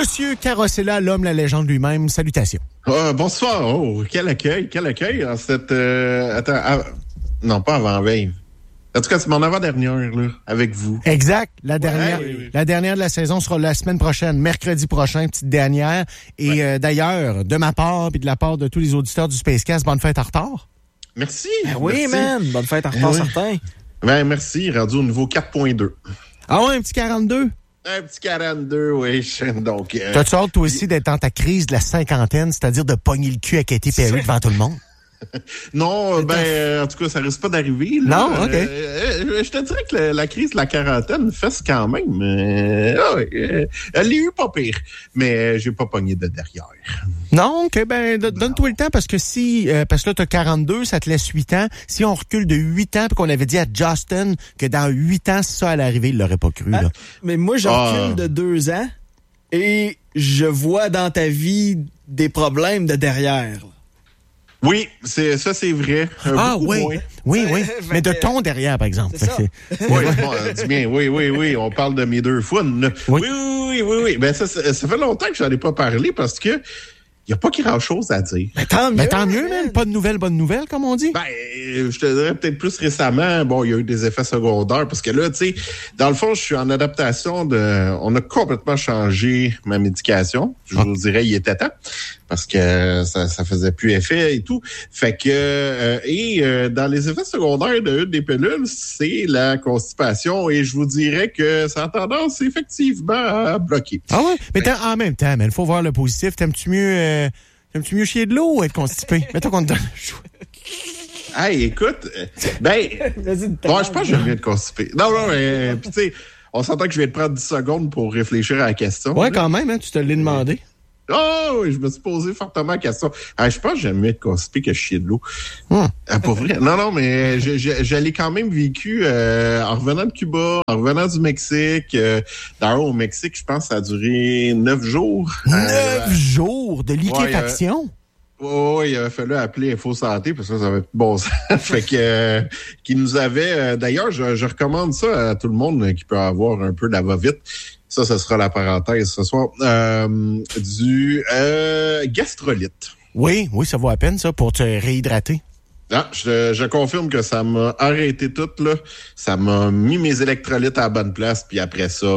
Monsieur Carrossella, l'homme, la légende lui-même. Salutations. Bonsoir. Oh, quel accueil en cette... non, pas avant-veille. En tout cas, c'est mon avant-dernière, là, avec vous. Exact. La dernière de la saison sera la semaine prochaine, mercredi prochain, petite dernière. Et d'ailleurs, de ma part et de la part de tous les auditeurs du Spacecast, bonne fête en retard. Merci. Oui, man. Bonne fête en retard, certain. Merci. Rendu au niveau 4.2. Ah ouais, un petit 42? Un petit 42, oui. Donc, t'as-tu hâte, toi aussi, d'être dans ta crise de la cinquantaine, c'est-à-dire de pogner le cul à Katy Perry devant tout le monde? Non, en tout cas, ça risque pas d'arriver. Là. Non, OK. Je te dirais que la crise de la quarantaine fesse quand même. Elle l'a eu pas pire, mais j'ai pas pogné de derrière. Non, OK, donne-toi le temps, parce que parce que là, t'as 42, ça te laisse 8 ans. Si on recule de 8 ans, puis qu'on avait dit à Justin que dans 8 ans, ça allait arriver, il l'aurait pas cru, là. Mais moi, je recule de 2 ans, et je vois dans ta vie des problèmes de derrière. Oui, c'est vrai. Oui. Mais de ton derrière, par exemple. C'est ça. Oui, dis bien, oui. On parle de mes 2 founes. Oui. Ben, ça fait longtemps que j'en ai pas parlé parce que il n'y a pas grand-chose à dire. Tant mieux, man. Pas de nouvelles, bonnes nouvelles, comme on dit. Je te dirais peut-être plus récemment, il y a eu des effets secondaires parce que là, tu sais, dans le fond, je suis en adaptation on a complètement changé ma médication. Je vous dirais, il était temps parce que ça faisait plus effet et tout. Fait que, dans les effets secondaires d'une des pilules, c'est la constipation et je vous dirais que ça a tendance effectivement à bloquer. Ah ouais? Mais en même temps, il faut voir le positif. T'aimes-tu mieux chier de l'eau ou être constipé? Mettons qu'on te donne le choix. Hey, écoute, je pense que j'aime bien être constipé. Non, mais puis tu sais, on s'entend que je vais te prendre 10 secondes pour réfléchir à la question. Ouais, quand même, hein, tu te l'as demandé. Oui, je me suis posé fortement la question. Je pense que j'aime mieux être constipé que chier de l'eau. Pour vrai. Non, mais je l'ai quand même vécu en revenant de Cuba, en revenant du Mexique. D'ailleurs, au Mexique, je pense que ça a duré 9 jours. 9 jours de liquéfaction? Oui, il a fallu appeler Info Santé parce que ça va être bon sens. Fait que qui nous avait d'ailleurs, je recommande ça à tout le monde qui peut avoir un peu de la va-vite. Ça sera la parenthèse ce soir. Du gastrolyte. Oui, ça vaut la peine, ça, pour te réhydrater. Ah, je confirme que ça m'a arrêté tout, là. Ça m'a mis mes électrolytes à la bonne place, puis après ça,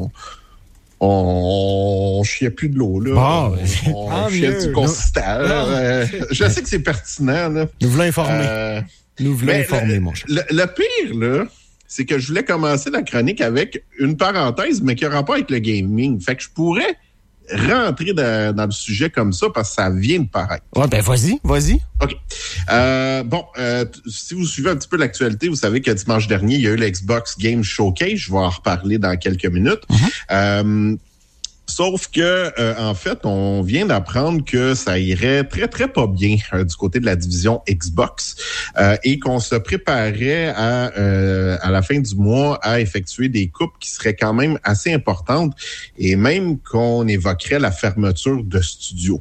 on chiait plus de l'eau, là. On chiait du consistant. Je sais que c'est pertinent, là. Nous voulons informer, mon cher. Le pire, là, c'est que je voulais commencer la chronique avec une parenthèse, mais qui a rapport avec le gaming. Fait que je pourrais rentrer dans le sujet comme ça parce que ça vient de paraître. Ouais, vas-y. OK. Si vous suivez un petit peu l'actualité, vous savez que dimanche dernier, il y a eu le Xbox Game Showcase. Je vais en reparler dans quelques minutes. Sauf que, en fait, on vient d'apprendre que ça irait très, très pas bien du côté de la division Xbox et qu'on se préparait à la fin du mois à effectuer des coupes qui seraient quand même assez importantes et même qu'on évoquerait la fermeture de studios.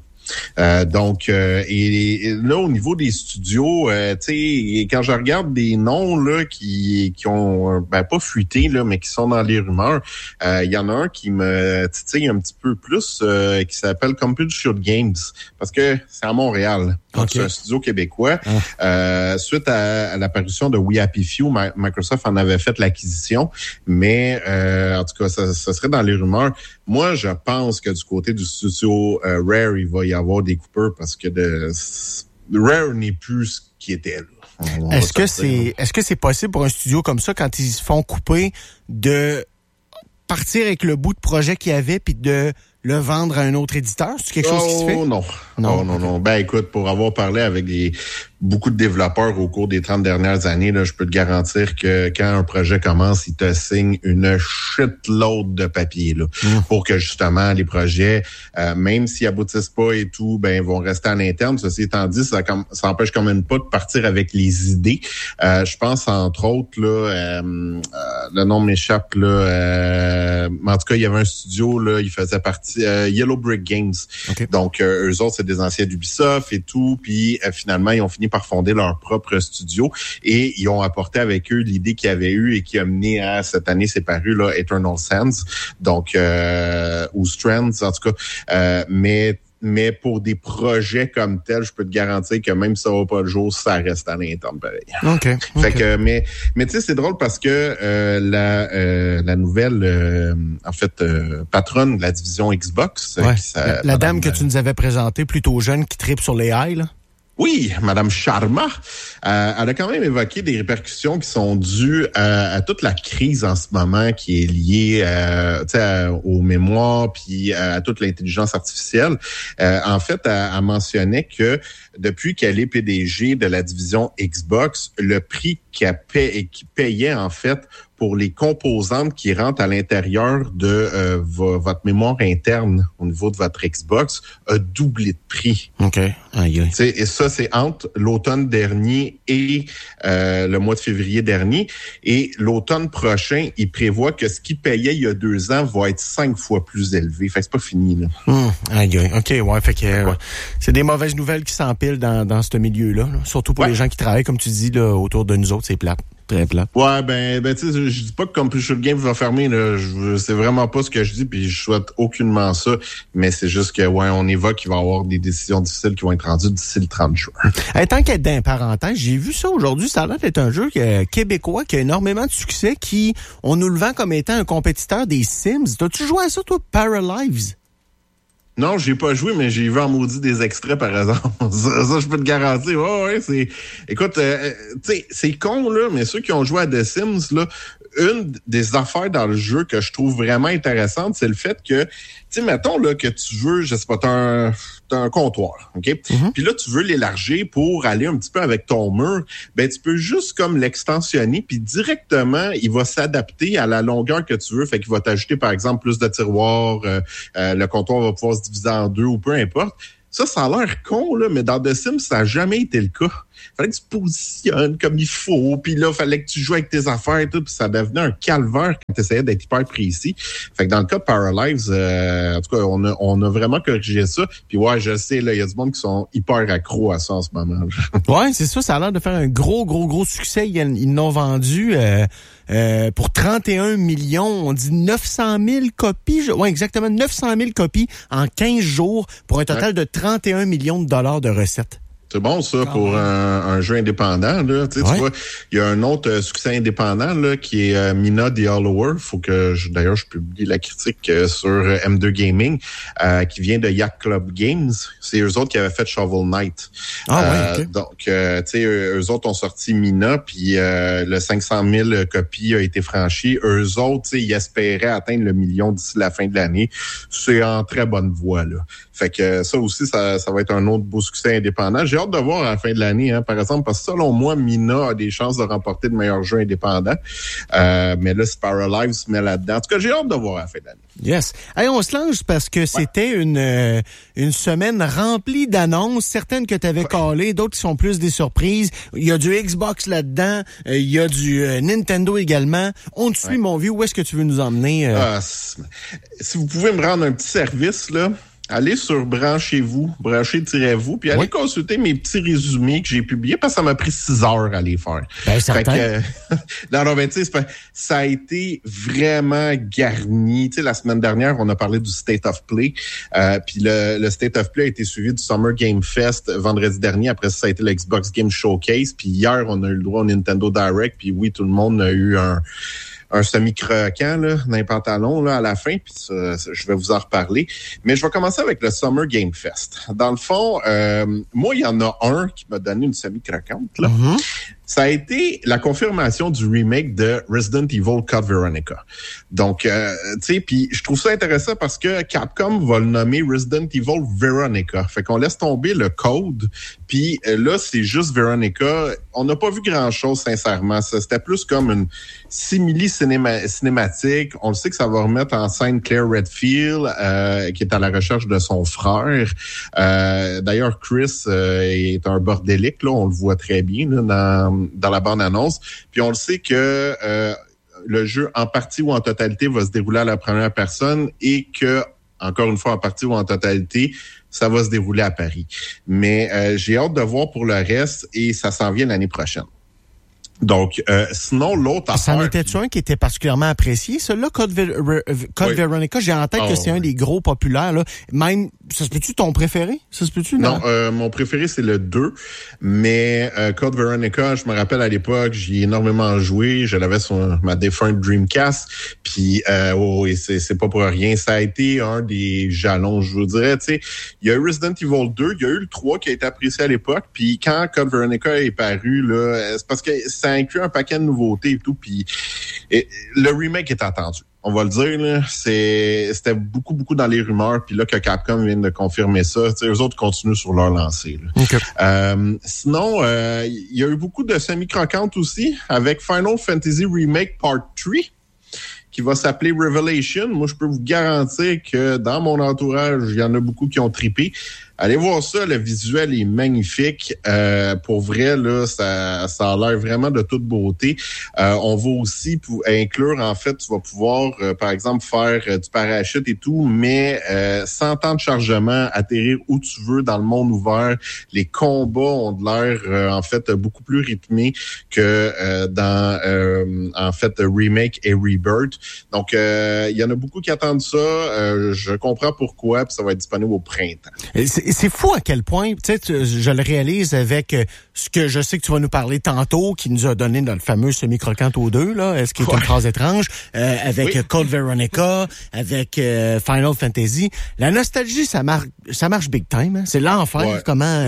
Et là, au niveau des studios, tu sais, quand je regarde des noms là qui ont pas fuité là, mais qui sont dans les rumeurs, il y en a un qui me titille un petit peu plus, qui s'appelle Computer Games, parce que c'est à Montréal. Donc, c'est un studio québécois. Suite à l'apparition de We Happy Few, Microsoft en avait fait l'acquisition, mais en tout cas, ça serait dans les rumeurs. Moi, je pense que du côté du studio Rare, il va y avoir des coupeurs parce que Rare n'est plus ce qui était là. Est-ce que c'est possible pour un studio comme ça, quand ils se font couper, de partir avec le bout de projet qu'il y avait puis de le vendre à un autre éditeur? C'est quelque chose qui se fait? Non. Ben écoute, pour avoir parlé avec beaucoup de développeurs au cours des 30 dernières années, là, je peux te garantir que quand un projet commence, ils te signent une shitload de papier là, pour que justement les projets, même s'ils aboutissent pas et tout, vont rester à l'interne. Ceci étant dit, ça empêche quand même pas de partir avec les idées. Je pense entre autres là, le nom m'échappe là, mais en tout cas il y avait un studio là, il faisait partie Yellow Brick Games. Okay. Donc eux autres c'est des anciens d'Ubisoft et tout, puis finalement ils ont fini fini par fonder leur propre studio et ils ont apporté avec eux l'idée qu'ils avaient eue et qui a mené à cette année, c'est paru là, Eternal Sands, donc ou Strands en tout cas, mais pour des projets comme tels, je peux te garantir que même si ça va pas le jour, ça reste à l'interne pareil. OK. Fait que, mais tu sais, c'est drôle parce que la nouvelle, patronne de la division Xbox, ouais. La dame que tu nous avais présentée, plutôt jeune, qui tripe sur les high, là. Oui, Madame Sharma, elle a quand même évoqué des répercussions qui sont dues à toute la crise en ce moment qui est liée aux mémoires puis à toute l'intelligence artificielle. En fait, elle mentionnait que depuis qu'elle est PDG de la division Xbox, le prix qu'elle payait en fait pour les composantes qui rentrent à l'intérieur de votre mémoire interne au niveau de votre Xbox a doublé de prix. OK. Aïe. Et ça, c'est entre l'automne dernier et le mois de février dernier. Et l'automne prochain, il prévoit que ce qu'il payait il y a 2 ans va être 5 fois plus élevé. Fait que c'est pas fini, là. Aïe. OK, ouais. Fait que c'est des mauvaises nouvelles qui s'empilent dans ce milieu-là. Là. Surtout pour les gens qui travaillent, comme tu dis, là, autour de nous autres, c'est plate. Très plat. Ouais, ben tu sais, je dis pas que Computer Game va fermer, là. C'est vraiment pas ce que je dis, puis je souhaite aucunement ça. Mais c'est juste que, on évoque qu'il va y avoir des décisions difficiles qui vont être rendues d'ici le 30 juin. Tant qu'être d'un parenthèse, j'ai vu ça aujourd'hui. Ça a l'air d'être un jeu québécois qui a énormément de succès, on nous le vend comme étant un compétiteur des Sims. T'as-tu joué à ça, toi, Paralives? Non, j'ai pas joué, mais j'ai vu en maudit des extraits, par exemple. ça, je peux te garantir. Ouais, c'est... Écoute, tu sais, c'est con, là, mais ceux qui ont joué à The Sims, là, une des affaires dans le jeu que je trouve vraiment intéressante, c'est le fait que, tu sais, mettons, là, que tu veux, je sais pas, t'as un comptoir, OK? Mm-hmm. Puis là, tu veux l'élargir pour aller un petit peu avec ton mur. Ben, tu peux juste comme l'extensionner, puis directement, il va s'adapter à la longueur que tu veux. Fait qu'il va t'ajouter, par exemple, plus de tiroirs, le comptoir va pouvoir se diviser en 2 ou peu importe. Ça a l'air con, là, mais dans The Sims, ça n'a jamais été le cas. Fallait que tu positionnes comme il faut, puis là, fallait que tu joues avec tes affaires et tout, puis ça devenait un calvaire quand tu essayais d'être hyper précis. Fait que dans le cas de Paralives, en tout cas, on a vraiment corrigé ça. Puis je sais, là, il y a du monde qui sont hyper accros à ça en ce moment. Ouais, c'est ça a l'air de faire un gros succès. Ils l'ont vendu pour 31 millions, on dit 900 000 copies. Ouais, exactement, 900 000 copies en 15 jours pour un total de 31 millions de dollars de recettes. C'est bon, ça, pour un jeu indépendant, là. Tu vois, il y a un autre succès indépendant, là, qui est Mina the Hollower. Faut que d'ailleurs, je publie la critique sur M2 Gaming, qui vient de Yacht Club Games. C'est eux autres qui avaient fait Shovel Knight. Okay. Donc, tu sais, eux autres ont sorti Mina, puis le 500 000 copies a été franchi. Eux autres, tu sais, ils espéraient atteindre le million d'ici la fin de l'année. C'est en très bonne voie, là. Fait que ça aussi, ça va être un autre beau succès indépendant. J'ai hâte de voir à la fin de l'année, par exemple, parce que selon moi, Mina a des chances de remporter le meilleur jeu indépendant. Mais là, c'est Paralives se met là-dedans. En tout cas, j'ai hâte de voir à la fin de l'année. Yes. Hey, on se lance parce que c'était une semaine remplie d'annonces, certaines que tu avais collées, d'autres qui sont plus des surprises. Il y a du Xbox là-dedans, il y a du Nintendo également. On te suit, mon vieux. Où est-ce que tu veux nous emmener? Si vous pouvez me rendre un petit service, là. Allez sur Branchez-vous, puis allez consulter mes petits résumés que j'ai publiés parce que ça m'a pris 6 heures à les faire. Ben, certain. Ben, tu sais, ça a été vraiment garni. Tu sais, la semaine dernière, on a parlé du State of Play, puis le State of Play a été suivi du Summer Game Fest vendredi dernier. Après ça a été le Xbox Game Showcase, puis hier, on a eu le droit au Nintendo Direct, puis oui, tout le monde a eu un semi-croquant là, dans les pantalons là, à la fin, puis ça, je vais vous en reparler. Mais je vais commencer avec le Summer Game Fest. Dans le fond, moi, il y en a un qui m'a donné une semi-croquante. Là. Mm-hmm. Ça a été la confirmation du remake de Resident Evil Code Veronica. Donc, tu sais, puis je trouve ça intéressant parce que Capcom va le nommer Resident Evil Veronica. Fait qu'on laisse tomber le code, puis là, c'est juste Veronica. On n'a pas vu grand-chose, sincèrement. C'était plus comme une simili-cinématique. On le sait que ça va remettre en scène Claire Redfield, qui est à la recherche de son frère. D'ailleurs, Chris est un bordélique, là, on le voit très bien là, dans la bande-annonce. Puis on le sait que le jeu, en partie ou en totalité, va se dérouler à la première personne et que encore une fois en partie ou en totalité, ça va se dérouler à Paris. Mais j'ai hâte de voir pour le reste et ça s'en vient l'année prochaine. Donc, sinon, l'autre affaire... C'en était-tu un qui était particulièrement apprécié? Celui-là, Code Veronica, j'ai en tête que c'est un des gros populaires. Là. Même, ça se peut-tu ton préféré? Ça se peut-tu? Non, mon préféré, c'est le 2. Mais Code Veronica, je me rappelle à l'époque, j'y ai énormément joué. Je l'avais sur ma défunte Dreamcast. Puis, c'est pas pour rien. Ça a été un des jalons, je vous dirais. Tu sais, il y a eu Resident Evil 2, il y a eu le 3 qui a été apprécié à l'époque. Puis quand Code Veronica est paru, là, c'est parce que ça inclut un paquet de nouveautés et tout, puis le remake est attendu. On va le dire, là, c'était beaucoup dans les rumeurs, puis là que Capcom vient de confirmer ça, eux autres continuent sur leur lancée. Là. Okay. Sinon, il y a eu beaucoup de semi-croquantes aussi, avec Final Fantasy Remake Part 3, qui va s'appeler Revelation. Moi, je peux vous garantir que dans mon entourage, il y en a beaucoup qui ont trippé. Allez voir ça, le visuel est magnifique. Pour vrai, là, ça a l'air vraiment de toute beauté. On va aussi inclure, en fait, tu vas pouvoir, par exemple, faire du parachute et tout, mais sans temps de chargement, atterrir où tu veux dans le monde ouvert. Les combats ont de l'air, en fait, beaucoup plus rythmés que dans, en fait, Remake et Rebirth. Donc, il y en a beaucoup qui attendent ça. Je comprends pourquoi, puis ça va être disponible au printemps. C'est fou à quel point, tu sais, je le réalise avec ce que je sais que tu vas nous parler tantôt, qui nous a donné dans le fameux semi-croquante aux deux, là, ce qui est une phrase étrange, avec Code Veronica, avec Final Fantasy. La nostalgie, ça marche big time, hein? C'est l'enfer, comment...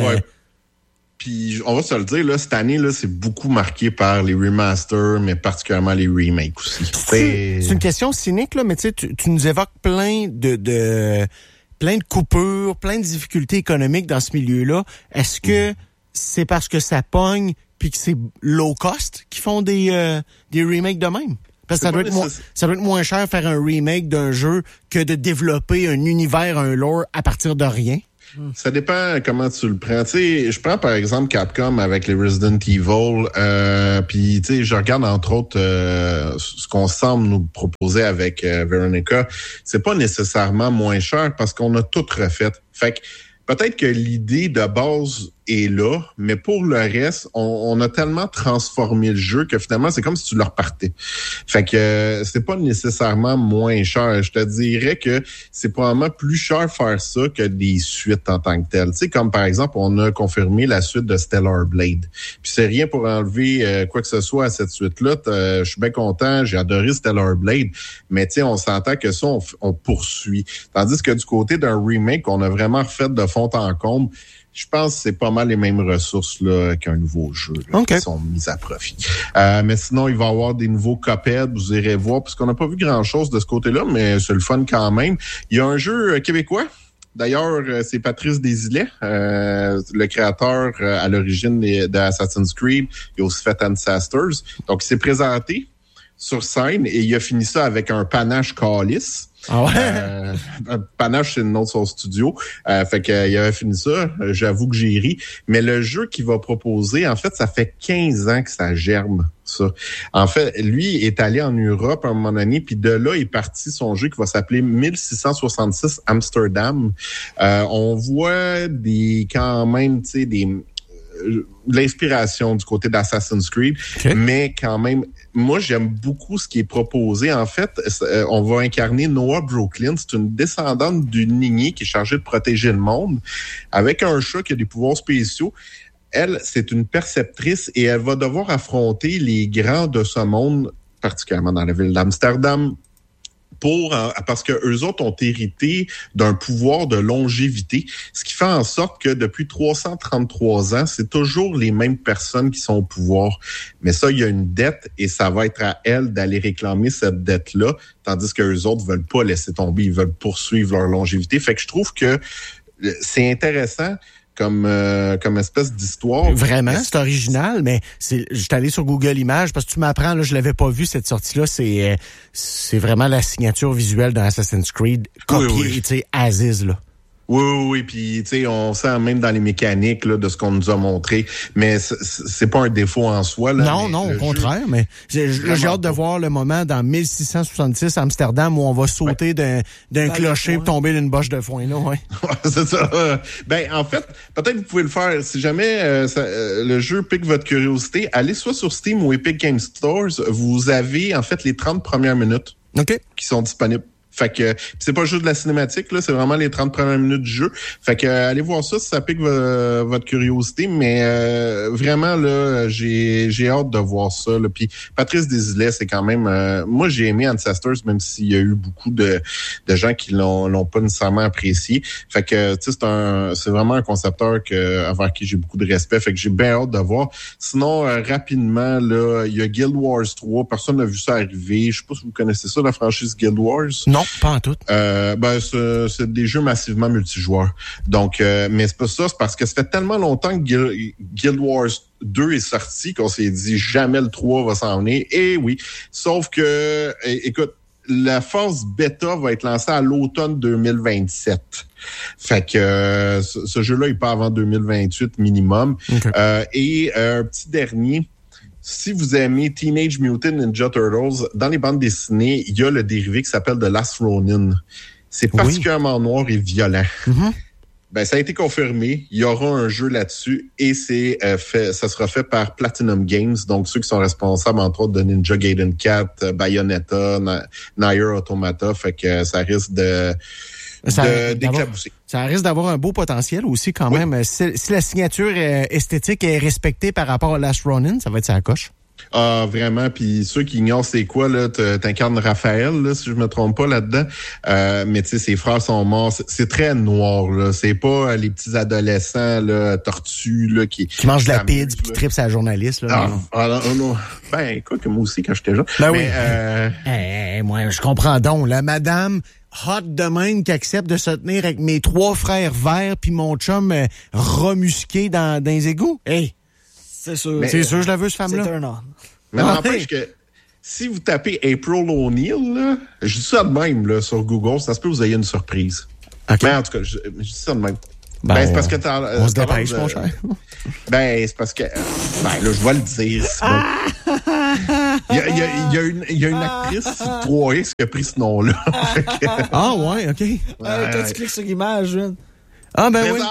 Puis, on va se le dire, là, cette année, là, c'est beaucoup marqué par les remasters, mais particulièrement les remakes aussi. C'est une question cynique, là, mais tu sais, tu nous évoques plein de coupures, plein de difficultés économiques dans ce milieu-là. Est-ce que c'est parce que ça pogne puis que c'est low cost qu'ils font des remakes de même? Parce que ça doit être moins cher faire un remake d'un jeu que de développer un univers, un lore à partir de rien. Ça dépend comment tu le prends. Tu sais, je prends par exemple Capcom avec les Resident Evil, puis tu sais, je regarde entre autres ce qu'on semble nous proposer avec Veronica. C'est pas nécessairement moins cher parce qu'on a tout refait. Fait que peut-être que l'idée de base est là, mais pour le reste, on a tellement transformé le jeu que finalement, c'est comme si tu le repartais. Fait que c'est pas nécessairement moins cher. Je te dirais que c'est probablement plus cher faire ça que des suites en tant que telles. Tu sais, comme par exemple, on a confirmé la suite de Stellar Blade. Puis c'est rien pour enlever quoi que ce soit à cette suite-là. Je suis bien content, j'ai adoré Stellar Blade, mais tu sais, on s'entend que ça, on poursuit. Tandis que du côté d'un remake, on a vraiment refait de fond en comble. Je pense que c'est pas mal les mêmes ressources là qu'un nouveau jeu là, qui sont mises à profit. Mais sinon, il va y avoir des nouveaux Cuphead, vous irez voir, parce qu'on n'a pas vu grand-chose de ce côté-là, mais c'est le fun quand même. Il y a un jeu québécois. D'ailleurs, c'est Patrice Desilets, le créateur à l'origine d'Assassin's Creed. Il a aussi fait Ancestors. Donc, il s'est présenté sur scène et il a fini ça avec un panache calice. Ah ouais? Panache, c'est le nom de son studio. Fait qu'il avait fini ça. J'avoue que j'ai ri. Mais le jeu qu'il va proposer, en fait, ça fait 15 ans que ça germe, ça. En fait, lui est allé en Europe à un moment donné, puis de là est parti son jeu qui va s'appeler 1666 Amsterdam. On voit quand même, tu sais, l'inspiration du côté d'Assassin's Creed, mais quand même, moi, j'aime beaucoup ce qui est proposé. En fait, on va incarner Noah Brooklyn. C'est une descendante d'une lignée qui est chargée de protéger le monde, avec un chat qui a des pouvoirs spéciaux. Elle, c'est une perceptrice et elle va devoir affronter les grands de ce monde, particulièrement dans la ville d'Amsterdam, parce que eux autres ont hérité d'un pouvoir de longévité, ce qui fait en sorte que depuis 333 ans, c'est toujours les mêmes personnes qui sont au pouvoir. Mais ça, il y a une dette et ça va être à elles d'aller réclamer cette dette-là, tandis que eux autres veulent pas laisser tomber, ils veulent poursuivre leur longévité. Fait que je trouve que c'est intéressant comme espèce d'histoire. Vraiment, c'est original, mais j'étais allé sur Google Images parce que tu m'apprends, là, je l'avais pas vu cette sortie-là, c'est vraiment la signature visuelle dans Assassin's Creed, copiée, tu sais, Aziz, là. Oui, puis tu sais, on sent même dans les mécaniques là, de ce qu'on nous a montré, mais c'est pas un défaut en soi. Là, non, au contraire, mais j'ai hâte de voir le moment dans 1666 à Amsterdam où on va sauter d'un clocher pour tomber d'une boche de foin, là, ouais. C'est ça. Ben, en fait, peut-être que vous pouvez le faire. Si jamais le jeu pique votre curiosité, allez soit sur Steam ou Epic Game Stores, vous avez en fait les 30 premières minutes qui sont disponibles. Fait que c'est pas juste de la cinématique, là, c'est vraiment les 30 premières minutes du jeu. Fait que allez voir ça si ça pique votre curiosité, mais vraiment là, j'ai hâte de voir ça. Là. Puis Patrice Désilets, c'est quand même moi j'ai aimé Ancestors, même s'il y a eu beaucoup de gens qui l'ont pas nécessairement apprécié. Fait que tu sais, c'est vraiment un concepteur envers qui j'ai beaucoup de respect. Fait que j'ai bien hâte de voir. Sinon, rapidement, là, il y a Guild Wars 3. Personne n'a vu ça arriver. Je sais pas si vous connaissez ça, la franchise Guild Wars. Non. Pas en tout. C'est des jeux massivement multijoueurs. Donc, mais c'est pas ça, c'est parce que ça fait tellement longtemps que Guild Wars 2 est sorti qu'on s'est dit jamais le 3 va s'en venir. Et oui, sauf que, écoute, la phase bêta va être lancée à l'automne 2027. Fait que ce jeu-là, il part avant 2028 minimum. Okay. Et un petit dernier. Si vous aimez Teenage Mutant Ninja Turtles, dans les bandes dessinées, il y a le dérivé qui s'appelle The Last Ronin. C'est particulièrement noir et violent. Mm-hmm. Ben, ça a été confirmé. Il y aura un jeu là-dessus et ça sera fait par Platinum Games, donc ceux qui sont responsables, entre autres, de Ninja Gaiden 4, Bayonetta, Nier Automata. Fait que ça risque d'éclabousser. Ça risque d'avoir un beau potentiel aussi quand même. Si la signature esthétique est respectée par rapport à Last Ronin, ça va être sa coche. Ah, vraiment. Puis ceux qui ignorent c'est quoi, là, t'incarnes Raphaël, là, si je me trompe pas là-dedans. Mais tu sais, ses frères sont morts. C'est très noir, là. C'est pas les petits adolescents, là, tortus, là, qui mangent de la pizza puis qui tripent sa journaliste, là. Non. Ben, quoi que moi aussi, quand j'étais jeune. Ben moi, je comprends donc. La madame hot de même qui accepte de se tenir avec mes 3 frères verts puis mon chum remusqué dans les égouts. Hey! C'est sûr. C'est sûr, je la veux, cette femme-là. C'est un an. Mais n'empêche que si vous tapez April O'Neil, là, je dis ça de même là, sur Google, ça se peut que vous ayez une surprise. Okay. Mais en tout cas, je dis ça de même. Ben, c'est parce que on se dépêche, mon cher. Ben, c'est parce que... Ben, là, je vais le dire. Il y a une actrice 3X qui a pris ce nom-là. Ah, ouais, OK. Quand tu cliques sur l'image, ah, ben oui.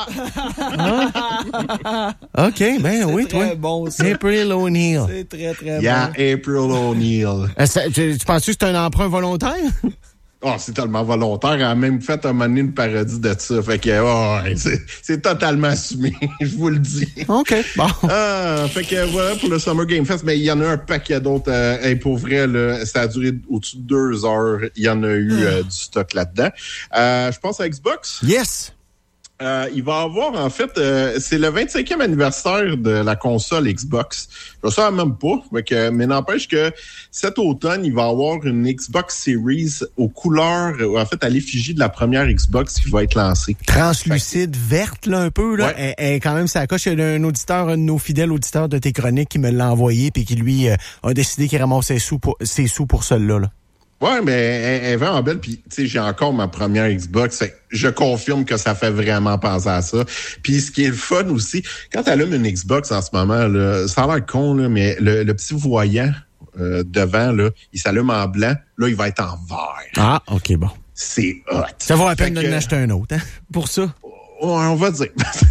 OK, ben oui, toi. C'est bon, ça. April O'Neil. C'est très, très bon. April O'Neil. Tu penses que c'est un emprunt volontaire? Oh, c'est tellement volontaire. Elle a même fait un moment donné une parodie de ça. Fait que, c'est totalement assumé. Je vous le dis. OK, bon. Fait que, voilà, pour le Summer Game Fest. Mais il y en a un paquet d'autres. Pour vrai, là, ça a duré au-dessus de 2 heures. Il y en a eu du stock là-dedans. Je pense à Xbox. Yes. Il va avoir, en fait, c'est le 25e anniversaire de la console Xbox. Je ne sais même pas, mais n'empêche que cet automne, il va avoir une Xbox Series aux couleurs, en fait, à l'effigie de la première Xbox qui va être lancée. Translucide, verte, là, un peu, là. Ouais. Elle, quand même, ça coche. Il y a un auditeur, un de nos fidèles auditeurs de tes chroniques qui me l'a envoyé puis qui, lui, a décidé qu'il ramasse ses sous pour celle-là, là. Ouais, mais elle est vraiment belle. Puis, tu sais, j'ai encore ma première Xbox. Je confirme que ça fait vraiment penser à ça. Puis, ce qui est le fun aussi, quand tu allumes une Xbox en ce moment, là, ça a l'air con, là, mais le petit voyant devant, là, il s'allume en blanc. Là, il va être en vert. Ah, OK, bon. C'est hot. Ça vaut la peine de acheter un autre, hein, pour ça. On va dire.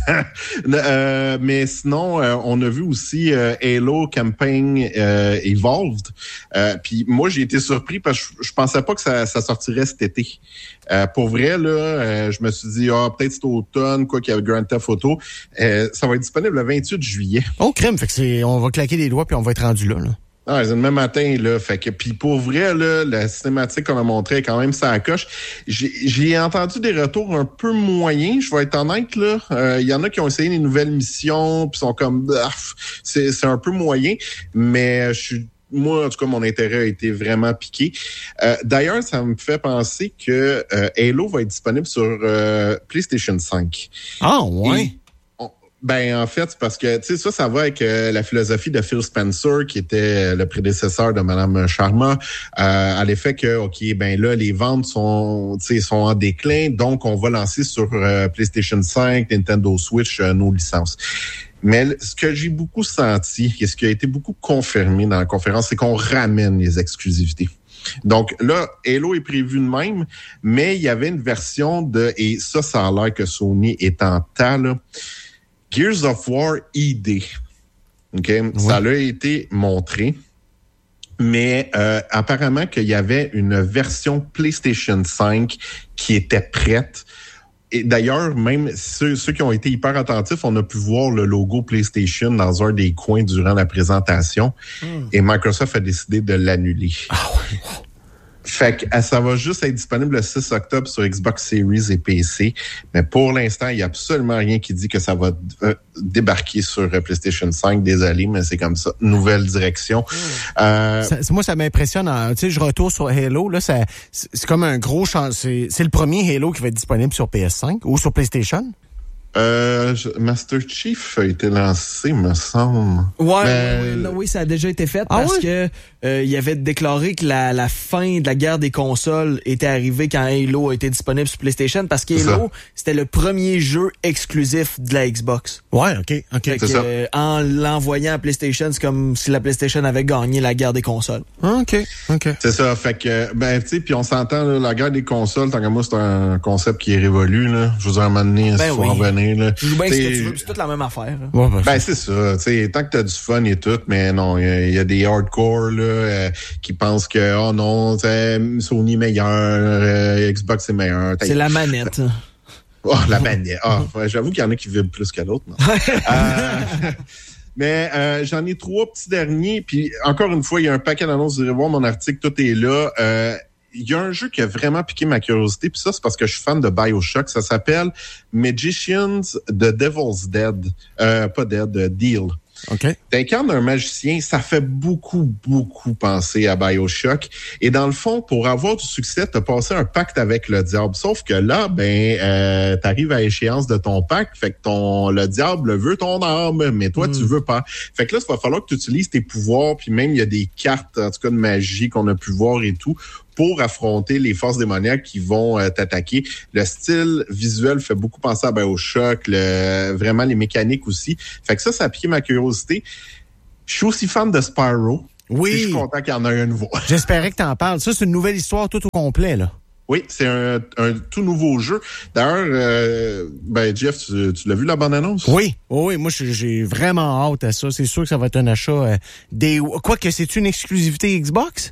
Mais sinon, on a vu aussi Halo Campaign Evolved. Puis moi, j'ai été surpris parce que je pensais pas que ça sortirait cet été. Pour vrai, là, je me suis dit, peut-être c'est automne, quoi qu'il y a Grand Theft Auto. Ça va être disponible le 28 juillet. Oh, crème, fait que on va claquer les doigts puis on va être rendu là. Ah, c'est le même matin, là. Fait que, puis pour vrai, là, la cinématique qu'on a montrée, quand même, ça coche. J'ai entendu des retours un peu moyens, je vais être honnête, là. Il y en a qui ont essayé des nouvelles missions, puis sont comme, c'est un peu moyen, mais moi, en tout cas, mon intérêt a été vraiment piqué. D'ailleurs, ça me fait penser que Halo va être disponible sur PlayStation 5. Ah, ouais. Ben, en fait, c'est parce que, tu sais, ça va avec la philosophie de Phil Spencer, qui était le prédécesseur de Mme Sharma, à l'effet que, OK, ben là, les ventes sont en déclin, donc on va lancer sur PlayStation 5, Nintendo Switch, nos licences. Mais ce que j'ai beaucoup senti, et ce qui a été beaucoup confirmé dans la conférence, c'est qu'on ramène les exclusivités. Donc là, Halo est prévu de même, mais il y avait une version et ça a l'air que Sony est en tas, là, Gears of War ID. OK? Oui. Ça a été montré. Mais apparemment qu'il y avait une version PlayStation 5 qui était prête. Et d'ailleurs, même ceux qui ont été hyper attentifs, on a pu voir le logo PlayStation dans un des coins durant la présentation. Et Microsoft a décidé de l'annuler. Fait que ça va juste être disponible le 6 octobre sur Xbox Series et PC. Mais pour l'instant, il n'y a absolument rien qui dit que ça va débarquer sur PlayStation 5. Désolé, mais c'est comme ça. Nouvelle direction. Moi, ça m'impressionne. Tu sais, je retourne sur Halo. Là, c'est comme un gros changement. C'est le premier Halo qui va être disponible sur PS5 ou sur PlayStation? Master Chief a été lancé, me semble. Oui, ça a déjà été fait parce que il avait déclaré que la fin de la guerre des consoles était arrivée quand Halo a été disponible sur PlayStation parce qu'Halo, c'était le premier jeu exclusif de la Xbox. Ouais, OK. C'est ça. En l'envoyant à PlayStation, c'est comme si la PlayStation avait gagné la guerre des consoles. OK. C'est ça, fait que, tu sais, puis on s'entend, là, la guerre des consoles, tant que moi, c'est un concept qui est révolu, là. Je vous ai un moment donné, il faut en venir. Tu joues bien ce que tu veux, c'est toute la même affaire. C'est ça. T'sais, tant que t'as du fun et tout, mais non, il y a des hardcore là, qui pensent que oh non, Sony meilleur, Xbox est meilleur. C'est la manette. La manette. J'avoue qu'il y en a qui vibrent plus que l'autre. Mais j'en ai 3 petits derniers, puis encore une fois, il y a un paquet d'annonces. Vous irez voir mon article, tout est là. Il y a un jeu qui a vraiment piqué ma curiosité, puis ça, c'est parce que je suis fan de BioShock. Ça s'appelle Magicians The Devil's Dead. Pas Dead, Deal. OK. T'incarnes un magicien, ça fait beaucoup penser à BioShock. Et dans le fond, pour avoir du succès, t'as passé un pacte avec le diable. Sauf que là, t'arrives à échéance de ton pacte, fait que le diable veut ton âme, mais toi, tu veux pas. Fait que là, il va falloir que tu utilises tes pouvoirs, puis même, il y a des cartes, en tout cas, de magie qu'on a pu voir et tout, pour affronter les forces démoniaques qui vont t'attaquer. Le style visuel fait beaucoup penser à BioShock, vraiment les mécaniques aussi. Fait que ça a piqué ma curiosité. Je suis aussi fan de Spyro. Oui. Je suis content qu'il y en ait un nouveau. J'espérais que t'en parles. Ça, c'est une nouvelle histoire tout au complet, là. Oui, c'est un tout nouveau jeu. D'ailleurs, Jeff, tu l'as vu la bande-annonce? Oui, moi j'ai vraiment hâte à ça. C'est sûr que ça va être un achat Quoique, c'est une exclusivité Xbox?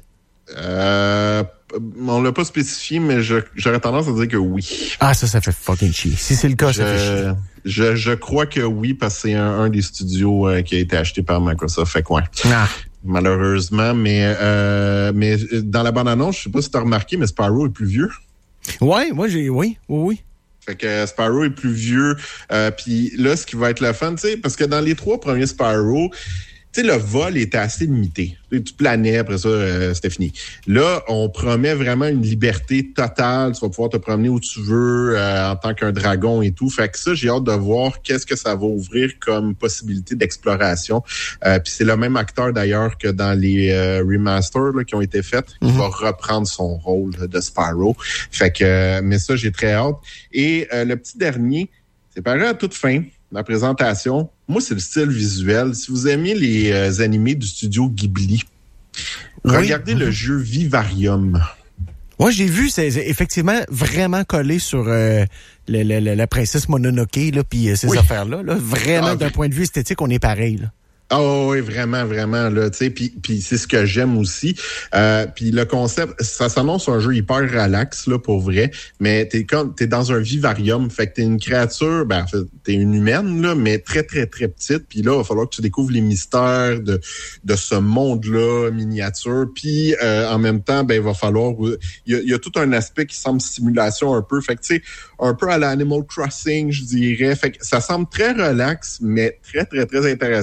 On l'a pas spécifié, mais j'aurais tendance à dire que oui. Ah, ça fait fucking chier. Si c'est le cas, ça fait chier. Je crois que oui, parce que c'est un des studios qui a été acheté par Microsoft. Fait quoi? Malheureusement, mais dans la bande-annonce, je sais pas si tu as remarqué, mais Spyro est plus vieux. Ouais, moi oui. Fait que Spyro est plus vieux. Puis là, ce qui va être le fun, tu sais, parce que dans les 3 premiers Spyro, tu sais, le vol était assez limité. Tu planais, après ça, c'était fini. Là, on promet vraiment une liberté totale. Tu vas pouvoir te promener où tu veux en tant qu'un dragon et tout. Fait que ça, j'ai hâte de voir qu'est-ce que ça va ouvrir comme possibilité d'exploration. Puis c'est le même acteur, d'ailleurs, que dans les remasters là, qui ont été faits, qui va reprendre son rôle de Spyro. Fait que, mais ça, j'ai très hâte. Et le petit dernier, c'est pareil à toute fin. La présentation, moi, c'est le style visuel. Si vous aimez les animés du studio Ghibli, regardez le jeu Vivarium. Ouais, j'ai vu, c'est effectivement vraiment collé sur la princesse Mononoke, là, puis ces affaires-là. Là. Vraiment, d'un point de vue esthétique, on est pareil, là. Oh oui, vraiment, là, tu sais, puis c'est ce que j'aime aussi. Puis le concept, ça s'annonce un jeu hyper relax, là, pour vrai, mais t'es dans un vivarium, fait que t'es une créature, en fait, t'es une humaine, là, mais très, très, très petite, puis là, il va falloir que tu découvres les mystères de ce monde-là, miniature, puis en même temps, il va falloir, il y a tout un aspect qui semble simulation un peu, fait que tu sais, un peu à la Animal Crossing, je dirais, fait que ça semble très relax, mais très, très, très intéressant.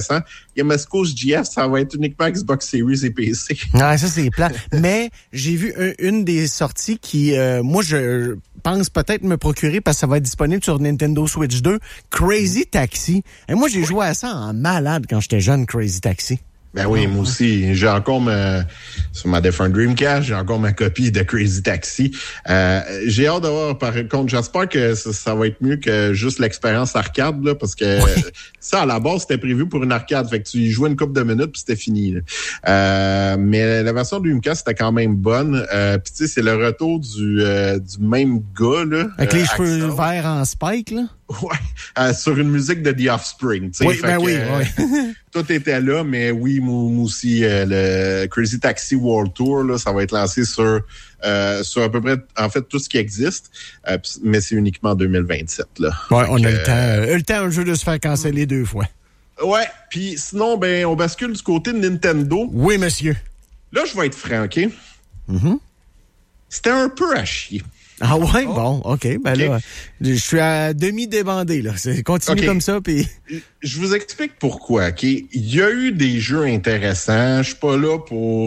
Yamesco's GF, ça va être uniquement Xbox Series et PC. Ah, ça, c'est plat. Mais j'ai vu une des sorties qui, moi, je pense peut-être me procurer parce que ça va être disponible sur Nintendo Switch 2, Crazy Taxi. Et moi, j'ai joué à ça en malade quand j'étais jeune, Crazy Taxi. Ben oui, moi aussi. J'ai encore sur ma Different Dreamcast, j'ai encore ma copie de Crazy Taxi. J'ai hâte de voir, par contre, j'espère que ça va être mieux que juste l'expérience arcade, là, parce que ça, à la base, c'était prévu pour une arcade. Fait que tu y jouais une couple de minutes puis c'était fini, là. Mais la version de Dreamcast, c'était quand même bonne. Puis tu sais, c'est le retour du même gars, là. Avec les cheveux verts en spike, là. Ouais, sur une musique de The Offspring. Oui, ben oui. Tout était là, mais oui, moi aussi, le Crazy Taxi World Tour, là, ça va être lancé sur à peu près, en fait, tout ce qui existe, mais c'est uniquement en 2027. Là. Ouais, on a le temps un jeu de se faire canceller 2 fois. Ouais, puis sinon, ben, on bascule du côté de Nintendo. Oui, monsieur. Là, je vais être franc, OK? Mm-hmm. C'était un peu à chier. Ah ouais, bon, OK. Ben là, je suis à demi-débandé, là. Continue comme ça, puis... Je vous explique pourquoi, OK? Il y a eu des jeux intéressants. Je suis pas là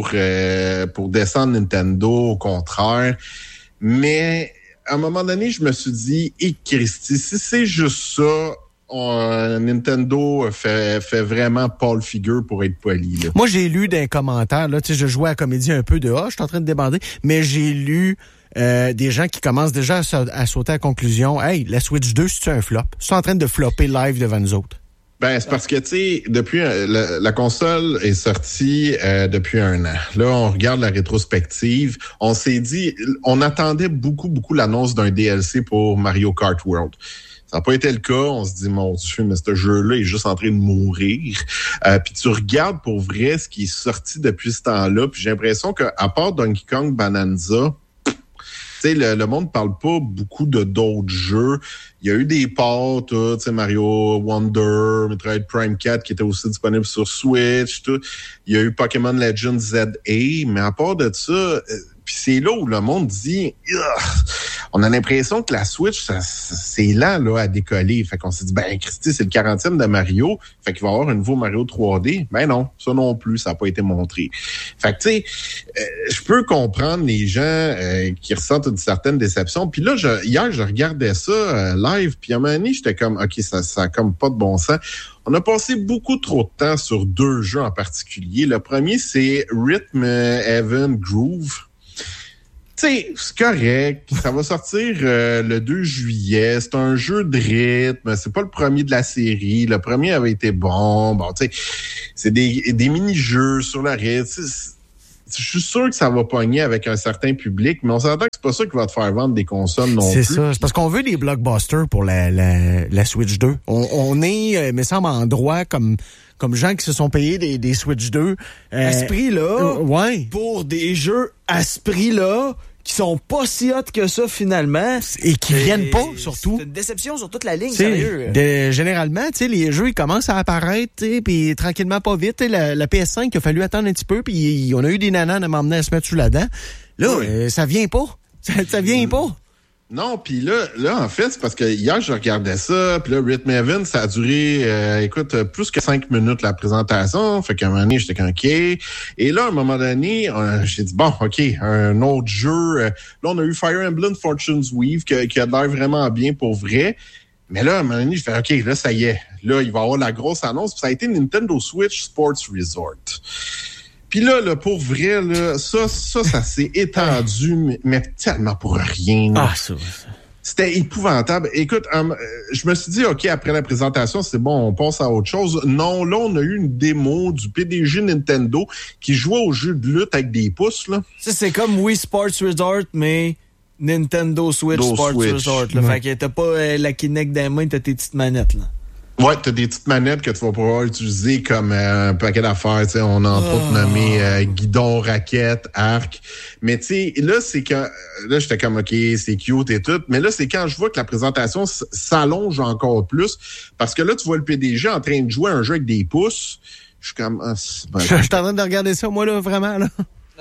pour descendre Nintendo, au contraire. Mais, à un moment donné, je me suis dit, Christy, si c'est juste ça... Nintendo fait vraiment Paul Figure pour être poli. Là. Moi, j'ai lu d'un commentaire, là, tu sais, je jouais à la comédie un peu de je suis en train de débander, mais j'ai lu des gens qui commencent déjà à sauter à la conclusion. Hey, la Switch 2, c'est un flop. C'est en train de flopper live devant nous autres. Ben, c'est parce que, tu sais, depuis la console est sortie depuis 1 an. Là, on regarde la rétrospective. On s'est dit, on attendait beaucoup l'annonce d'un DLC pour Mario Kart World. Ça n'a pas été le cas. On se dit, mon Dieu, mais ce jeu-là est juste en train de mourir. Puis tu regardes pour vrai ce qui est sorti depuis ce temps-là. Puis j'ai l'impression qu'à part Donkey Kong Bonanza, tu sais, le monde ne parle pas beaucoup d'autres jeux. Il y a eu des ports, tu sais, Mario Wonder, Metroid Prime 4 qui était aussi disponible sur Switch, tout. Il y a eu Pokémon Legends ZA, mais à part de ça... Puis c'est là où le monde dit, on a l'impression que la Switch, c'est lent là à décoller. Fait qu'on s'est dit, ben Christy, c'est le 40e de Mario. Fait qu'il va y avoir un nouveau Mario 3D. Ben non, ça non plus, ça n'a pas été montré. Fait que tu sais, je peux comprendre les gens qui ressentent une certaine déception. Puis là, hier, je regardais ça live. Puis à un moment donné, j'étais comme, OK, ça a comme pas de bon sens. On a passé beaucoup trop de temps sur 2 jeux en particulier. Le premier, c'est Rhythm Heaven Groove. Tu sais, c'est correct. Ça va sortir le 2 juillet. C'est un jeu de rythme. C'est pas le premier de la série. Le premier avait été bon. Bon, tu sais, c'est des mini-jeux sur la rythme. Je suis sûr que ça va pogner avec un certain public, mais on s'entend que c'est pas ça qui va te faire vendre des consoles non plus. C'est ça. C'est parce qu'on veut des blockbusters pour la Switch 2. On est, me semble, en droit comme gens qui se sont payés des Switch 2. À ce prix-là, ouais. Pour des jeux à ce prix-là, qui sont pas si hot que ça, finalement. Et qui viennent pas, surtout. C'est une déception sur toute la ligne, sérieux. Généralement, tu sais, les jeux, ils commencent à apparaître, puis tranquillement, pas vite. La PS5, il a fallu attendre un petit peu, puis on a eu des nanas à m'emmener à se mettre sous la dent. Là, ça vient pas. Ça vient pas. Non, puis là, en fait, c'est parce que hier, je regardais ça, puis là, Rhythm Heaven, ça a duré, plus que 5 minutes, la présentation. Fait qu'à un moment donné, j'étais comme, OK. Et là, à un moment donné, j'ai dit, bon, OK, un autre jeu. Là, on a eu Fire Emblem Fortune's Weave, qui a l'air vraiment bien pour vrai. Mais là, à un moment donné, je fais, OK, là, ça y est. Là, il va y avoir la grosse annonce. Puis ça a été Nintendo Switch Sports Resort. Puis là, pour vrai, là, ça s'est étendu, mais tellement pour rien. Là. Ah, ça. C'était épouvantable. Écoute, je me suis dit, OK, après la présentation, c'est bon, on passe à autre chose. Non, là, on a eu une démo du PDG Nintendo qui jouait au jeu de lutte avec des pouces, là. Ça, c'est comme Wii Sports Resort, mais Nintendo Switch Sports Resort. Là. Fait que t'as pas la Kinect dans les mains, t'as tes petites manettes, là. Ouais, t'as des petites manettes que tu vas pouvoir utiliser comme un paquet d'affaires, tu sais, on a entre autres nommé guidon, raquette, arc. Mais tu sais, là, c'est quand là, j'étais comme OK, c'est cute et tout, mais là, c'est quand je vois que la présentation s'allonge encore plus, parce que là, tu vois le PDG en train de jouer à un jeu avec des pouces. Je suis comme je suis en train de regarder ça, moi, là, vraiment, là.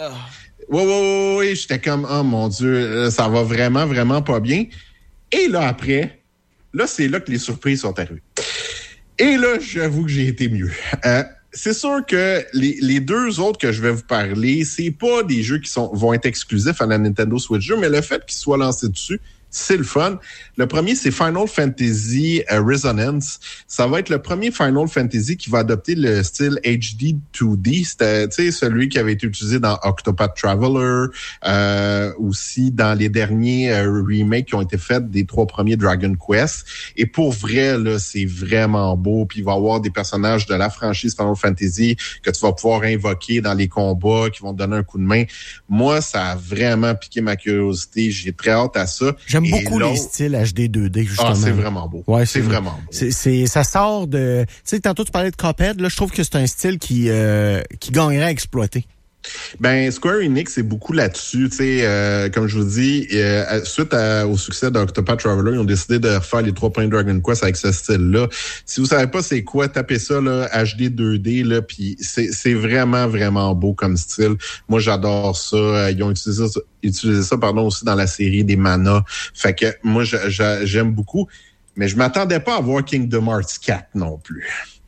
Oui, j'étais comme oh mon Dieu, ça va vraiment, vraiment pas bien. Et là, après, là, c'est là que les surprises sont arrivées. Et là, j'avoue que j'ai été mieux. c'est sûr que les deux autres que je vais vous parler, c'est pas des jeux qui vont être exclusifs à la Nintendo Switch 2, mais le fait qu'ils soient lancés dessus, c'est le fun. Le premier, c'est Final Fantasy Resonance. Ça va être le premier Final Fantasy qui va adopter le style HD 2D. C'était, tu sais, celui qui avait été utilisé dans Octopath Traveler, aussi dans les derniers remakes qui ont été faits des 3 premiers Dragon Quest. Et pour vrai, là, c'est vraiment beau. Puis il va y avoir des personnages de la franchise Final Fantasy que tu vas pouvoir invoquer dans les combats, qui vont te donner un coup de main. Moi, ça a vraiment piqué ma curiosité. J'ai très hâte à ça. J'aime beaucoup les styles HD 2D, justement. Ah, c'est vraiment beau. Ouais, c'est vraiment beau. Ça sort de... Tu sais, tantôt tu parlais de Cuphead, là, je trouve que c'est un style qui gagnerait à exploiter. Ben, Square Enix est beaucoup là-dessus, tu sais, comme je vous dis, suite au succès d'Octopath Traveler, ils ont décidé de refaire les 3 premiers Dragon Quest avec ce style-là. Si vous savez pas c'est quoi, tapez ça, là, HD 2D, là, puis c'est vraiment, vraiment beau comme style. Moi, j'adore ça. Ils ont utilisé ça, aussi dans la série des Mana. Fait que moi, j'aime beaucoup, mais je m'attendais pas à voir Kingdom Hearts 4 non plus.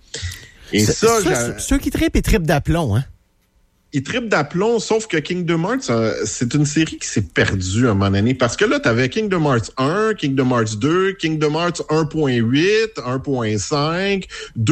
Et ceux qui trippent, ils trippent d'aplomb, hein? Il trippe d'aplomb, sauf que Kingdom Hearts, c'est une série qui s'est perdue à un moment donné. Parce que là, t'avais Kingdom Hearts 1, Kingdom Hearts 2, Kingdom Hearts 1.8, 1.5,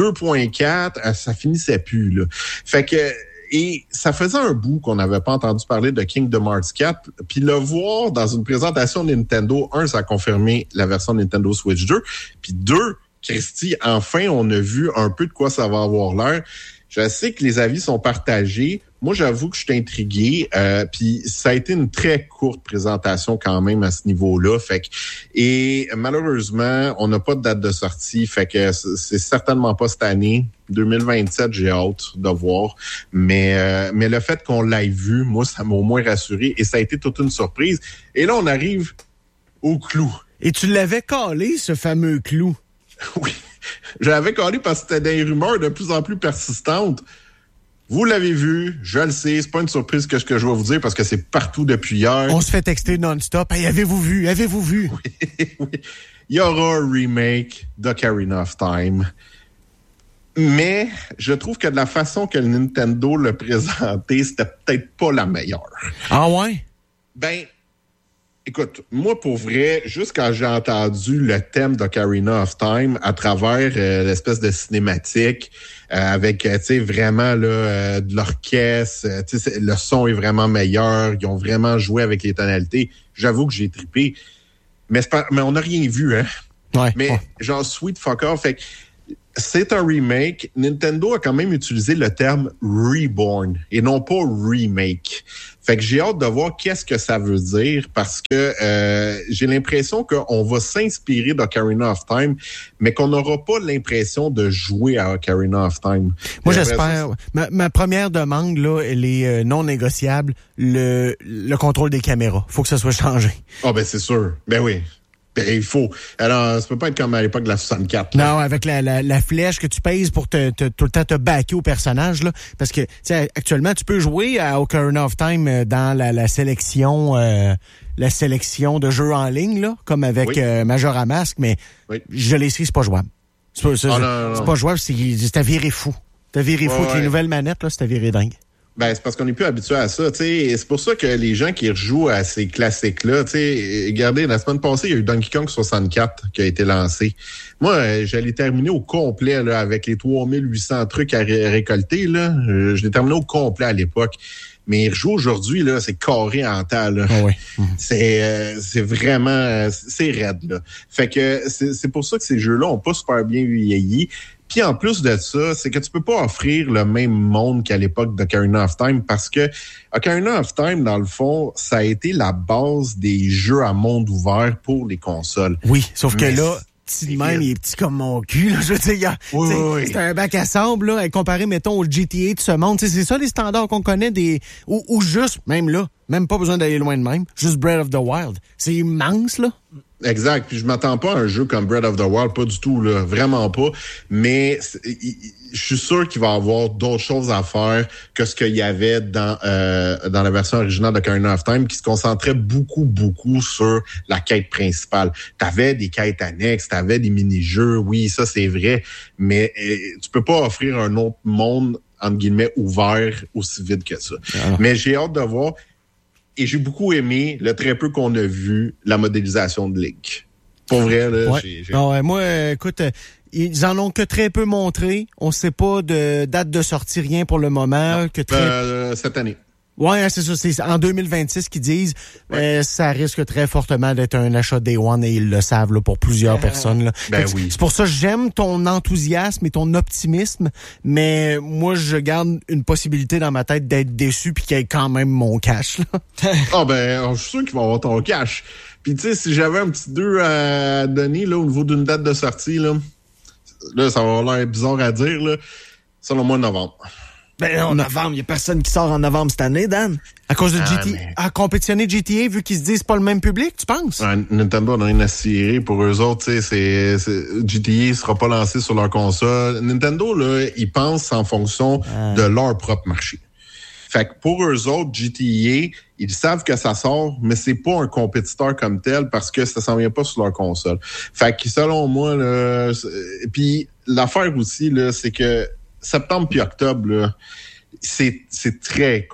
2.4, ça finissait plus, là. Fait que, et ça faisait un bout qu'on n'avait pas entendu parler de Kingdom Hearts 4. Puis le voir dans une présentation Nintendo, ça a confirmé la version Nintendo Switch 2. Puis 2, Christy, enfin, on a vu un peu de quoi ça va avoir l'air. Je sais que les avis sont partagés. Moi, j'avoue que je suis intrigué. Puis ça a été une très courte présentation quand même à ce niveau-là. Et malheureusement, on n'a pas de date de sortie. Fait que c'est certainement pas cette année. 2027, j'ai hâte de voir. Mais le fait qu'on l'ait vu, moi, ça m'a au moins rassuré. Et ça a été toute une surprise. Et là, on arrive au clou. Et tu l'avais calé, ce fameux clou. Oui. Je l'avais collé parce que c'était des rumeurs de plus en plus persistantes. Vous l'avez vu, je le sais, c'est pas une surprise que ce que je vais vous dire parce que c'est partout depuis hier. On se fait texter non-stop. Hey, avez-vous vu? Oui. Il y aura un remake d'Ocarina of Time. Mais je trouve que de la façon que le Nintendo l'a présenté, c'était peut-être pas la meilleure. Ah ouais? Ben, écoute, moi, pour vrai, juste quand j'ai entendu le thème d'Ocarina of Time à travers l'espèce de cinématique avec, tu sais, vraiment là, de l'orchestre, tu sais, le son est vraiment meilleur, ils ont vraiment joué avec les tonalités. J'avoue que j'ai trippé. Mais on n'a rien vu, hein? Ouais. Mais genre, sweet fucker, fait que c'est un remake. Nintendo a quand même utilisé le terme reborn et non pas remake. Fait que j'ai hâte de voir qu'est-ce que ça veut dire parce que j'ai l'impression qu'on va s'inspirer d'Ocarina of Time, mais qu'on n'aura pas l'impression de jouer à Ocarina of Time. Moi, j'espère. Ma première demande, là, elle est non négociable. Le contrôle des caméras. Faut que ça soit changé. Ah, ben c'est sûr. Ben oui. Ben, il faut. Alors, ça peut pas être comme à l'époque de la 64. Là. Non, avec la flèche que tu pèses pour tout le temps te backer au personnage, là. Parce que, tu sais, actuellement, tu peux jouer à Ocarina of Time dans la sélection de jeux en ligne, là, comme avec Majora Mask, mais je l'ai essayé, c'est pas jouable. C'est pas jouable, c'est à virer fou. T'as viré fou avec les nouvelles manettes, là, c'est à virer dingue. Ben, c'est parce qu'on n'est plus habitué à ça, tu sais. Et c'est pour ça que les gens qui rejouent à ces classiques-là, tu sais, regardez, la semaine passée, il y a eu Donkey Kong 64 qui a été lancé. Moi, j'allais terminer au complet, là, avec les 3800 trucs à récolter, là. Je l'ai terminé au complet à l'époque. Mais rejouer aujourd'hui, là, c'est carré en temps, là. Oh oui. C'est vraiment, c'est raide, là. Fait que c'est pour ça que ces jeux-là ont pas super bien vieilli. Puis en plus de ça, c'est que tu peux pas offrir le même monde qu'à l'époque d'Ocarina of Time parce que Ocarina of Time, dans le fond, ça a été la base des jeux à monde ouvert pour les consoles. Oui, sauf que là, petit même, il est petit comme mon cul, là. Je veux dire, c'est un bac à sable, là, comparé, mettons, au GTA de ce monde. T'sais, c'est ça les standards qu'on connaît ou juste, même là, même pas besoin d'aller loin de même, juste Breath of the Wild. C'est immense, là. Exact. Puis je m'attends pas à un jeu comme Breath of the Wild, pas du tout, là, vraiment pas. Mais je suis sûr qu'il va y avoir d'autres choses à faire que ce qu'il y avait dans la version originale d'Ocarina of Time, qui se concentrait beaucoup sur la quête principale. T'avais des quêtes annexes, t'avais des mini-jeux, oui, ça c'est vrai, mais tu peux pas offrir un autre monde entre guillemets, ouvert aussi vite que ça. Mais j'ai hâte de voir. Et j'ai beaucoup aimé, le très peu qu'on a vu, la modélisation de Ligue. Pour vrai, là, moi, écoute, ils en ont que très peu montré. On sait pas de date de sortie, rien pour le moment. Cette année. Ouais, c'est ça. C'est en 2026 qu'ils disent. Ça risque très fortement d'être un achat Day One et ils le savent là, pour plusieurs personnes. Là. Oui. C'est pour ça que j'aime ton enthousiasme et ton optimisme, mais moi, je garde une possibilité dans ma tête d'être déçu puis qu'il y ait quand même mon cash. Là. Je suis sûr qu'il va avoir ton cash. Puis tu sais, si j'avais un petit 2 à donner là, au niveau d'une date de sortie, là, ça va avoir l'air bizarre à dire, là, selon moi, novembre. En novembre, il n'y a personne qui sort en novembre cette année, Dan. À cause de GTA, à compétitionner GTA, vu qu'ils se disent pas le même public, tu penses? Nintendo n'a rien à cirer. Pour eux autres, tu sais, GTA sera pas lancé sur leur console. Nintendo, là, ils pensent en fonction de leur propre marché. Fait que pour eux autres, GTA, ils savent que ça sort, mais c'est pas un compétiteur comme tel parce que ça s'en vient pas sur leur console. Fait que selon moi, là, puis l'affaire aussi, là, c'est que septembre puis octobre, là, c'est très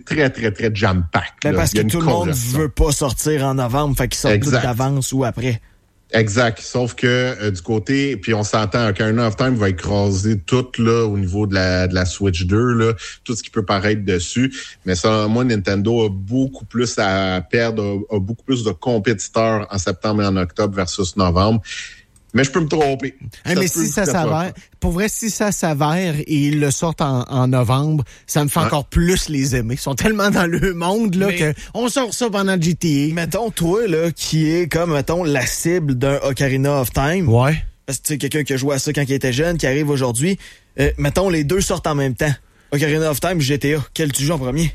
jam-pack. Parce que tout le monde veut pas sortir en novembre, fait qu'ils sortent tout d'avance ou après. Exact. Sauf que du côté, puis on s'entend, Ocarina of Time va écraser tout là au niveau de la Switch 2, là, tout ce qui peut paraître dessus. Mais selon moi, Nintendo a beaucoup plus à perdre, a beaucoup plus de compétiteurs en septembre et en octobre versus novembre. Mais je peux me tromper. Mais si ça s'avère, pour vrai, si ça s'avère et ils le sortent en novembre, ça me fait encore plus les aimer. Ils sont tellement dans le monde là que on sort ça pendant GTA. Mettons, toi, là, qui est comme, mettons, la cible d'un Ocarina of Time. Ouais. Parce que tu sais, quelqu'un qui a joué à ça quand il était jeune, qui arrive aujourd'hui. Mettons, les deux sortent en même temps. Ocarina of Time, GTA. Quel tu joues en premier?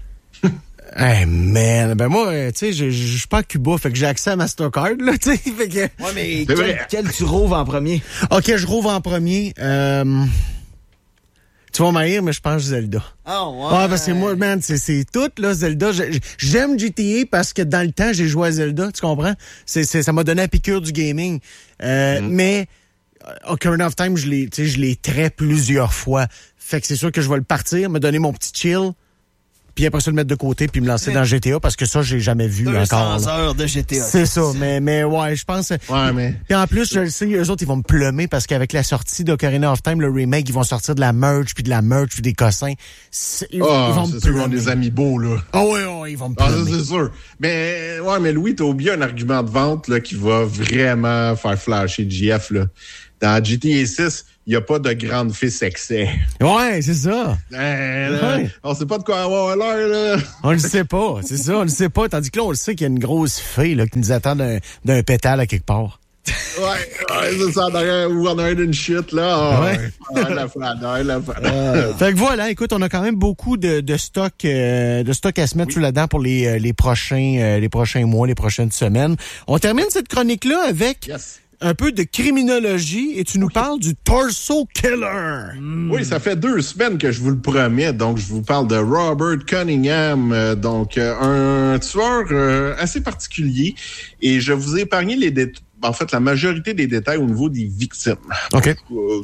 Hey man, moi, tu sais, je suis pas à Cuba, fait que j'ai accès à Mastercard, là, tu sais, fait que... Ouais, mais quel tu rouves en premier? OK, je rouve en premier, tu vas m'haïr, mais je pense Zelda. Ouais, parce que moi, man, c'est tout, là, Zelda. J'aime GTA parce que dans le temps, j'ai joué à Zelda, tu comprends? Ça m'a donné la piqûre du gaming. Mais Ocarina of Time, je l'ai trait plusieurs fois. Fait que c'est sûr que je vais le partir, me donner mon petit chill, puis après ça, le mettre de côté, puis me lancer dans GTA, parce que ça, j'ai jamais vu 200 encore. 200 heures de GTA. C'est ça, mais ouais, je pense... Ouais, mais... Puis en plus, je le sais, eux autres, ils vont me plumer, parce qu'avec la sortie d'Ocarina of Time, le remake, ils vont sortir de la merch, puis des cossins. Ils vont me plumer. Des amiibo, là. Ils vont me plumer. Ça, c'est sûr. Mais Louis, t'as oublié un argument de vente, là, qui va vraiment faire flasher GF, là. Dans GTA 6, il n'y a pas de grande fille sexy. Ouais, c'est ça. On sait pas de quoi avoir l'air, là. On le sait pas, c'est ça, on le sait pas. Tandis que là, on le sait qu'il y a une grosse fille là, qui nous attend d'un pétale à quelque part. Ouais, c'est ça, ou en arrière d'une chute, là. Fait que voilà, écoute, on a quand même beaucoup de stock à se mettre sous la dent pour les prochains mois, les prochaines semaines. On termine cette chronique-là avec... un peu de criminologie et tu nous parles du Torso Killer. Oui, ça fait 2 semaines que je vous le promets. Donc, je vous parle de Robert Cunningham, un tueur assez particulier. Et je vous ai épargné la majorité des détails au niveau des victimes. OK.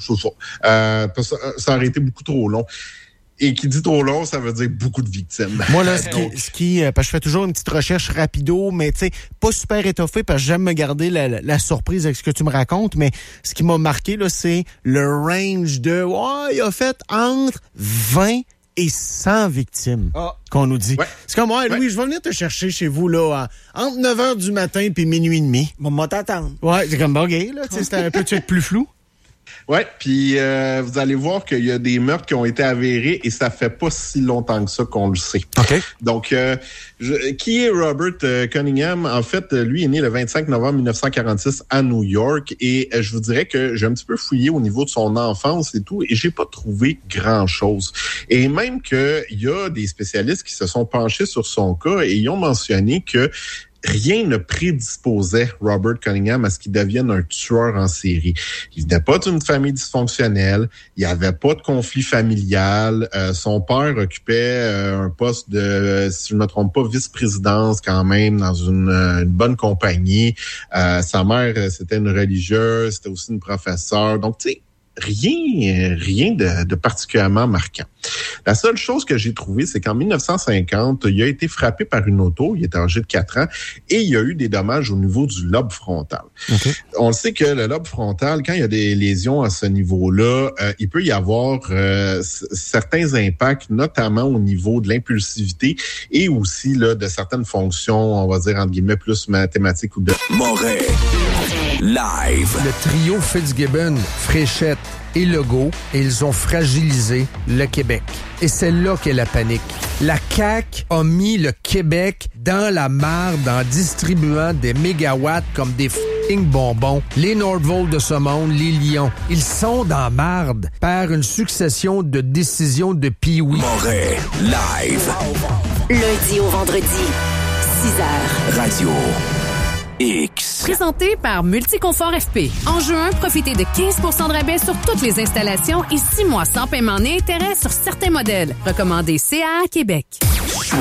Ça aurait été beaucoup trop long. Et qui dit trop long, ça veut dire beaucoup de victimes. Moi, là, parce que je fais toujours une petite recherche rapido, mais tu sais, pas super étoffée, parce que j'aime me garder la surprise avec ce que tu me racontes, mais ce qui m'a marqué, là, c'est le range de, il a fait entre 20 et 100 victimes, qu'on nous dit. Ouais. C'est comme, Louis, je vais venir te chercher chez vous, là, entre 9h du matin puis minuit et demi. Bon, moi, t'attendre. Ouais, c'est comme, là, tu sais, c'était un peu plus flou. Ouais, puis vous allez voir qu'il y a des meurtres qui ont été avérés et ça fait pas si longtemps que ça qu'on le sait. OK. Donc, qui est Robert Cunningham? En fait, lui est né le 25 novembre 1946 à New York et je vous dirais que j'ai un petit peu fouillé au niveau de son enfance et tout et j'ai pas trouvé grand-chose. Et même qu'il y a des spécialistes qui se sont penchés sur son cas et ils ont mentionné que rien ne prédisposait Robert Cunningham à ce qu'il devienne un tueur en série. Il venait pas d'une famille dysfonctionnelle, il n'y avait pas de conflit familial, son père occupait un poste de, si je ne me trompe pas, vice-présidence quand même dans une bonne compagnie. Sa mère, c'était une religieuse, c'était aussi une professeure. Donc, tu sais, rien de particulièrement marquant. La seule chose que j'ai trouvée, c'est qu'en 1950, il a été frappé par une auto, il était âgé de 4 ans, et il y a eu des dommages au niveau du lobe frontal. Okay. On le sait que le lobe frontal, quand il y a des lésions à ce niveau-là, il peut y avoir certains impacts, notamment au niveau de l'impulsivité et aussi là, de certaines fonctions, on va dire entre guillemets, plus mathématiques ou de... Moret, live. Le trio Fitzgibbon, Fréchette et Legault, ils ont fragilisé le Québec. Et c'est là qu'est la panique. La CAQ a mis le Québec dans la marde en distribuant des mégawatts comme des f***ing bonbons. Les Nordvolt de ce monde, les Lions, ils sont dans marde par une succession de décisions de pee-wee. Moret, live. Lundi au vendredi, 6h. Radio X. Présenté par Multiconfort FP. En juin, profitez de 15% de rabais sur toutes les installations et 6 mois sans paiement ni intérêt sur certains modèles. Recommandé CA Québec.